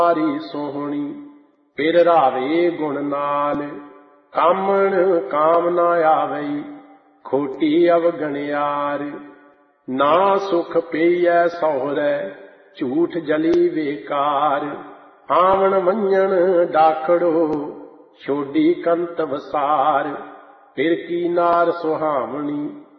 ਸਾਰੀ ਸੋਹਣੀ ਫਿਰ ਰਾਵੇ ਗੁਣ ਨਾਲ। ਕਾਮਣ ਕਾਮ ਨਾ ਆਵਈ ਖੋਟੀ ਅਵਗਣਿਆਰ। ਨਾ ਸੁਖ ਪਈਐ ਸਹੁਰੈ ਝੂਠ ਜਲੀ ਵੇਕਾਰ। ਆਵਣ ਮੰਝਣ ਡਾਕੜੋ ਛੋਡੀ ਕੰਤ ਵਸਾਰ। ਫਿਰ ਕੀ ਨਾਰ ਸੁਹਾਵਣੀ